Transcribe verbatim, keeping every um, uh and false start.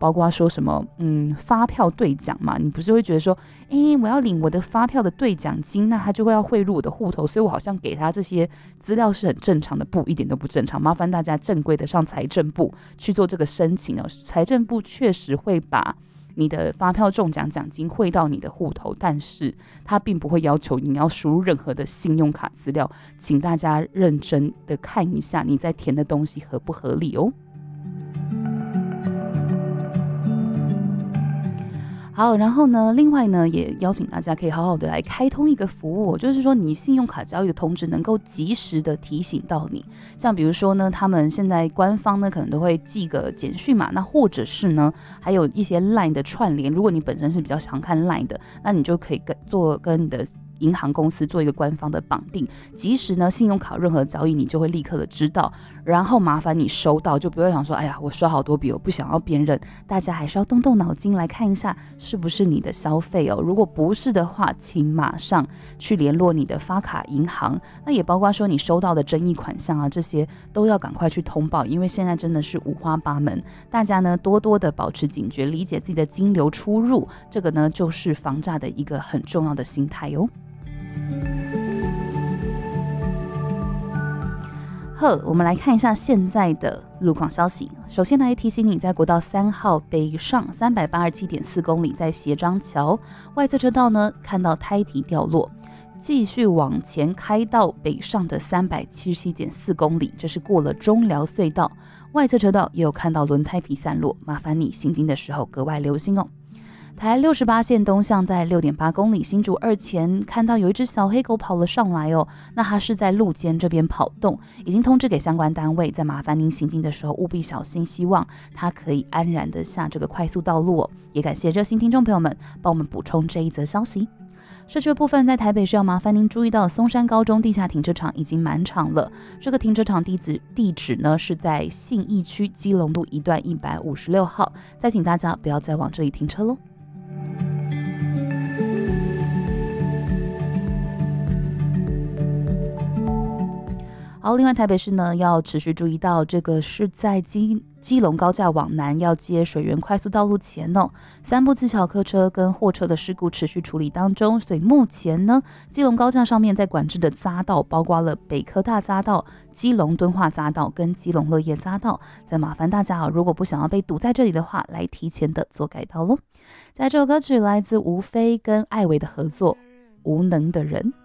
包括说什么嗯发票兑奖嘛，你不是会觉得说，诶，我要领我的发票的兑奖金，那他就会要汇入我的户头，所以我好像给他这些资料是很正常的，不，一点都不正常。麻烦大家正规的上财政部去做这个申请哦，财政部确实会把你的发票中奖奖金汇到你的户头，但是他并不会要求你要输入任何的信用卡资料，请大家认真的看一下你在填的东西合不合理哦。好，然后呢，另外呢，也邀请大家可以好好的来开通一个服务，就是说你信用卡交易的通知能够及时的提醒到你，像比如说呢，他们现在官方呢可能都会寄个简讯嘛，那或者是呢，还有一些 LINE 的串联，如果你本身是比较常看 LINE 的，那你就可以跟做跟你的银行公司做一个官方的绑定，即时呢信用卡任何交易你就会立刻的知道，然后麻烦你收到就不会想说，哎呀我刷好多笔我不想要辨认，大家还是要动动脑筋来看一下是不是你的消费哦，如果不是的话，请马上去联络你的发卡银行，那也包括说你收到的争议款项啊，这些都要赶快去通报，因为现在真的是五花八门，大家呢多多的保持警觉，理解自己的金流出入，这个呢就是防诈的一个很重要的心态哦。好，我们来看一下现在的路况消息。首先来提醒你，在国道三号北上三百八十七点四公里，在斜张桥外侧车道呢，看到胎皮掉落。继续往前开到北上的三百七十七点四公里，这是过了中寮隧道，外侧车道也有看到轮胎皮散落，麻烦你行经的时候格外留心哦。台六十八线东向在 六点八公里新竹二前看到有一只小黑狗跑了上来哦，那它是在路肩这边跑动，已经通知给相关单位，再麻烦您行进的时候务必小心，希望它可以安然的下这个快速道路哦。也感谢热心听众朋友们帮我们补充这一则消息。社区的部分在台北市要麻烦您注意到松山高中地下停车场已经满场了，这个停车场地址地址呢是在信义区基隆路一段一百五十六号，再请大家不要再往这里停车咯。好，另外台北市呢要持续注意到，这个是在基基隆高架往南要接水源快速道路前哦，三部自小客车跟货车的事故持续处理当中，所以目前呢，基隆高架上面在管制的匝道，包括了北科大匝道、基隆敦化匝道跟基隆乐业匝道，再麻烦大家啊，如果不想要被堵在这里的话，来提前的做改道咯。在这首歌曲来自吴飞跟艾薇的合作，《无能的人》。